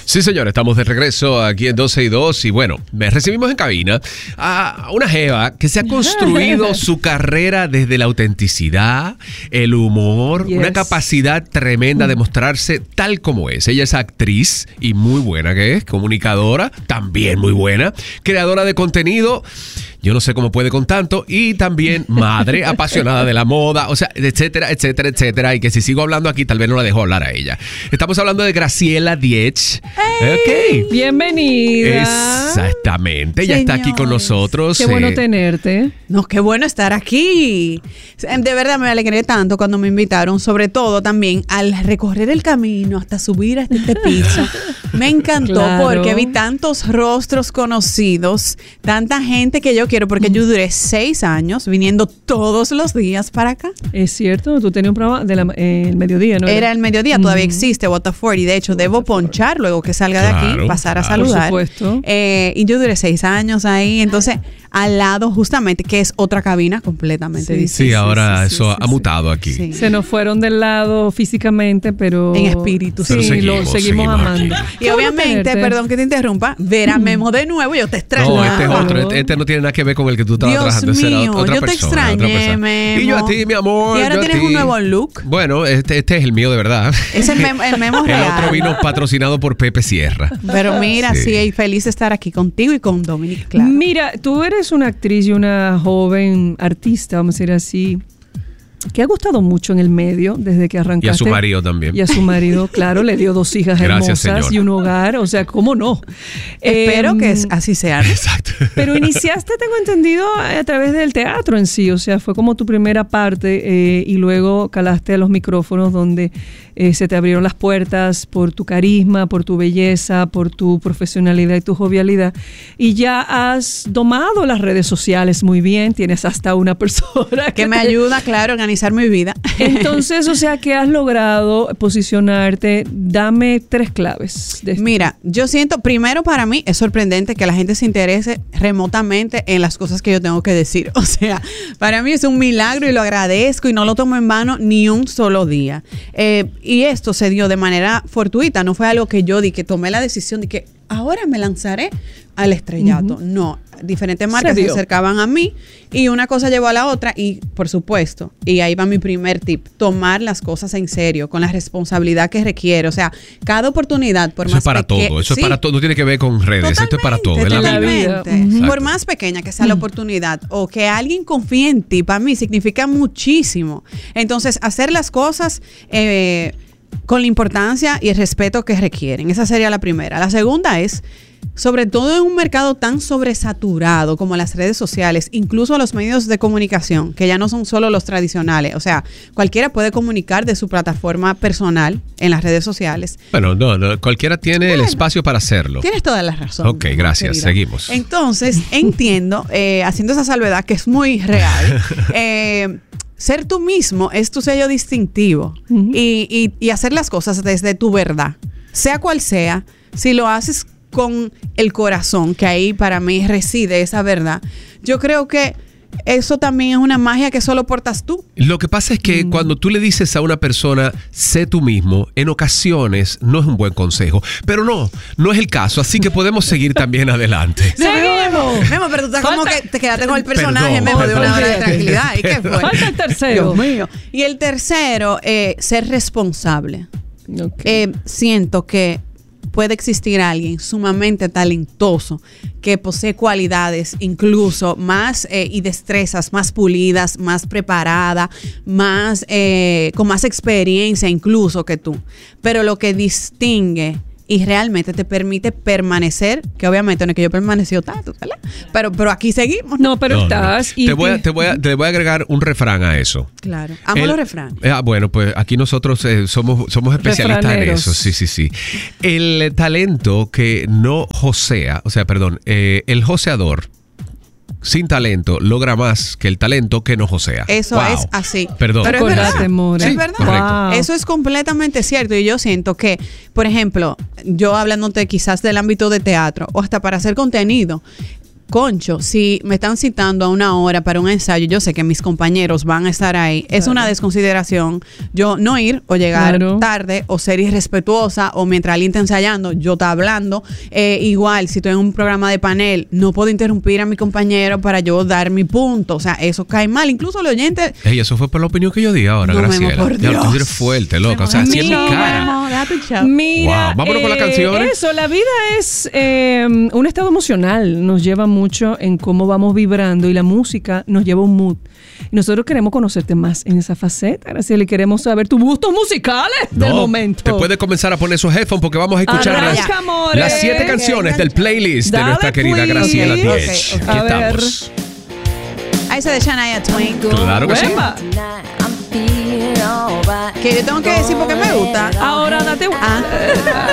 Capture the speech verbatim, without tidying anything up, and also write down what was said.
Sí, señor, estamos de regreso aquí en doce y dos y bueno, recibimos en cabina a una jeva que se ha construido su carrera desde la autenticidad, el humor, yes. una capacidad tremenda de mostrarse tal como es. Ella es actriz y muy buena que es, comunicadora, también muy buena, creadora de contenido. Yo no sé cómo puede con tanto. Y también madre, apasionada de la moda, o sea, etcétera, etcétera, etcétera. Y que si sigo hablando aquí, tal vez no la dejo hablar a ella. Estamos hablando de Graciela Diech. Hey, ok. Bienvenida. Exactamente. Ella Señores, está aquí con nosotros. Qué bueno eh, tenerte. No, qué bueno estar aquí. De verdad me alegré tanto cuando me invitaron, sobre todo también al recorrer el camino hasta subir a este piso. Me encantó claro. porque vi tantos rostros conocidos, tanta gente que yo quiero, porque yo duré seis años viniendo todos los días para acá. Es cierto, tú tenías un programa del eh, mediodía, ¿no? Era, era el mediodía, mm. todavía existe What the Ford, y de hecho debo ponchar luego que salga claro, de aquí, pasar claro. a saludar. Por supuesto. Eh, y yo duré seis años ahí, entonces al lado justamente, que es otra cabina completamente sí, distinta. Sí, ahora sí, sí, eso sí, ha sí, mutado aquí. Sí. Se nos fueron del lado físicamente, pero... En espíritu. Sí, seguimos, lo seguimos, seguimos amando. Aquí. Y obviamente, perdón que te interrumpa, ver a Memo de nuevo, yo te extraño. No, este es otro, este, este no tiene nada que ver con el que tú estabas Dios trabajando. mío, Era otra yo te persona, extrañé, Memo. Y yo a ti, mi amor. Y ahora tienes un nuevo look. Bueno, este, este es el mío de verdad. Es el Memo, el memo real. El otro vino patrocinado por Pepe Sierra. Pero mira, sí, sí feliz de estar aquí contigo y con Dominic, claro. Mira, tú eres una actriz y una joven artista, vamos a decir así, que ha gustado mucho en el medio desde que arrancaste. Y a su marido también. Y a su marido, claro, le dio dos hijas Gracias, hermosas señor. y un hogar, o sea, ¿cómo no? Espero eh, que así sea. Exacto. Pero iniciaste, tengo entendido, a través del teatro en sí, o sea, fue como tu primera parte eh, y luego calaste a los micrófonos donde eh, se te abrieron las puertas por tu carisma, por tu belleza, por tu profesionalidad y tu jovialidad. Y ya has domado las redes sociales muy bien, tienes hasta una persona que, que me te... ayuda, claro, a organizar mi vida. Entonces, o sea, que has logrado posicionarte. Dame tres claves de esto. Mira, yo siento, primero para mí es sorprendente que la gente se interese remotamente en las cosas que yo tengo que decir. O sea, para mí es un milagro y lo agradezco y no lo tomo en vano ni un solo día. Eh, y esto se dio de manera fortuita, no fue algo que yo di, que tomé la decisión de que ahora me lanzaré al estrellato. Uh-huh. No, diferentes marcas se, se acercaban a mí y una cosa llevó a la otra y, por supuesto, y ahí va mi primer tip, tomar las cosas en serio, con la responsabilidad que requiere. O sea, cada oportunidad, por eso más es para peque- todo, eso sí, es para todo, no tiene que ver con redes, esto es para todo, es la vida. Uh-huh. Por más pequeña que sea la oportunidad o que alguien confíe en ti, para mí significa muchísimo. Entonces, hacer las cosas... Eh, con la importancia y el respeto que requieren. Esa sería la primera. La segunda es, sobre todo en un mercado tan sobresaturado como las redes sociales, incluso los medios de comunicación, que ya no son solo los tradicionales. O sea, cualquiera puede comunicar de su plataforma personal en las redes sociales. Bueno, no, no cualquiera tiene bueno, el espacio para hacerlo. Tienes toda la razón. Ok, gracias. Querida. Seguimos. Entonces, entiendo, eh, haciendo esa salvedad que es muy real, eh, ser tú mismo es tu sello distintivo uh-huh. y, y, y hacer las cosas desde tu verdad, sea cual sea. Si lo haces con el corazón, que ahí para mí reside esa verdad, yo creo que eso también es una magia que solo portas tú. Lo que pasa es que mm. cuando tú le dices a una persona, sé tú mismo, en ocasiones no es un buen consejo. Pero no, no es el caso. Así que podemos seguir también adelante. ¡Seguimos! Memo, pero tú estás Falta... como que te quedaste con el personaje, perdón, Memo, perdón. de una hora de tranquilidad. ¿Y qué fue? Falta el tercero. Dios mío. Y el tercero, eh, ser responsable. Okay. Eh, siento que puede existir alguien sumamente talentoso que posee cualidades incluso más eh, y destrezas más pulidas, más preparada, más eh, con más experiencia incluso que tú. Pero lo que distingue y realmente te permite permanecer, que obviamente no es que yo permaneció tanto, ¿verdad? Pero, pero aquí seguimos. No, pero no, estás... No. Y te, voy a, te, voy a, te voy a agregar un refrán a eso. Claro, amo El, los refranes. Ah, bueno, pues aquí nosotros eh, somos, somos especialistas Refraneros. en eso. Sí, sí, sí. El talento que no josea, o sea, perdón, eh, el joseador sin talento logra más que el talento que no josea. Eso wow. es así. Perdón. Pero es verdad. Sí, es verdad. Correcto. Eso es completamente cierto. Y yo siento que, por ejemplo, yo hablándote quizás del ámbito de teatro o hasta para hacer contenido, concho, si me están citando a una hora para un ensayo, yo sé que mis compañeros van a estar ahí. Claro. Es una desconsideración yo no ir o llegar claro. tarde o ser irrespetuosa o mientras alguien está ensayando, yo está hablando. Eh, igual, si estoy en un programa de panel, no puedo interrumpir a mi compañero para yo dar mi punto. O sea, eso cae mal. Incluso el oyente... Ey, eso fue por la opinión que yo di ahora, no, Graciela. Por Dios. Ya, tú eres fuerte, loca. O sea, así en mi cara. Mira, wow. Vámonos eh, con la canción. Eso, la vida es eh, un estado emocional. Nos lleva mucho en cómo vamos vibrando y la música nos lleva un mood. Y nosotros queremos conocerte más en esa faceta, Graciela, y queremos saber tus gustos musicales no, del momento. Te puedes comenzar a poner esos headphones porque vamos a escuchar Arranca, las, las siete canciones del playlist Dale, de nuestra querida please. Graciela Okay, Diez. okay, okay. Aquí A estamos. Ahí se de Shania Twain. Claro que sí. Que yo tengo que decir porque me gusta. Ahora date un... Ah.